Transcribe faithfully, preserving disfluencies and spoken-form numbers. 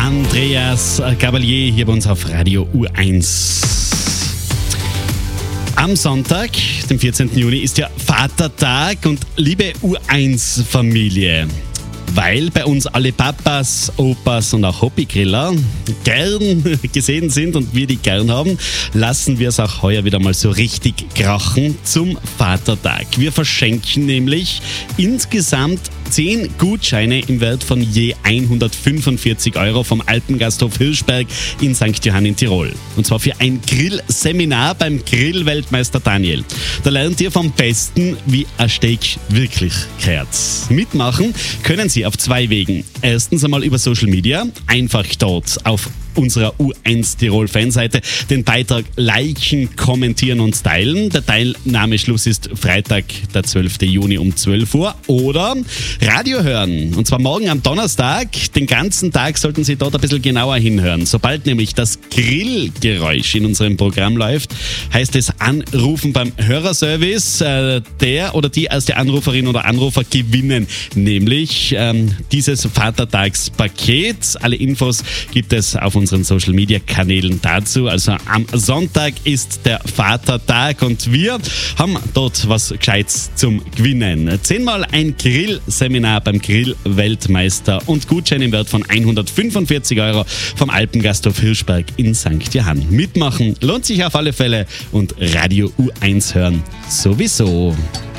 Andreas Gabalier hier bei uns auf Radio U eins. Am Sonntag, dem vierzehnten Juni, ist ja Vatertag und liebe U eins Familie. Weil bei uns alle Papas, Opas und auch Hobbygriller gern gesehen sind und wir die gern haben, lassen wir es auch heuer wieder mal so richtig krachen zum Vatertag. Wir verschenken nämlich insgesamt zehn Gutscheine im Wert von je hundertfünfundvierzig Euro vom Alpengasthof Hirschberg in Sankt Johann in Tirol. Und zwar für ein Grillseminar beim Grillweltmeister Daniel. Da lernt ihr vom Besten, wie ein Steak wirklich gehört. Mitmachen können Sie auf zwei Wegen. Erstens einmal über Social Media, einfach dort auf unserer U eins Tirol Fanseite den Beitrag liken, kommentieren und teilen. Der Teilnahmeschluss ist Freitag, der zwölften Juni um zwölf Uhr. Oder Radio hören. Und zwar morgen am Donnerstag. Den ganzen Tag sollten Sie dort ein bisschen genauer hinhören. Sobald nämlich das Grillgeräusch in unserem Programm läuft, heißt es anrufen beim Hörerservice. Der oder die erste Anruferin oder Anrufer gewinnen nämlich ähm, dieses Vatertagspaket. Alle Infos gibt es auf unseren Social Media Kanälen dazu. Also am Sonntag ist der Vatertag und wir haben dort was Gescheites zum Gewinnen. Zehnmal ein Grillseminar beim Grillweltmeister und Gutschein im Wert von hundertfünfundvierzig Euro vom Alpengasthof Hirschberg in Sankt Johann. Mitmachen lohnt sich auf alle Fälle und Radio U eins hören sowieso.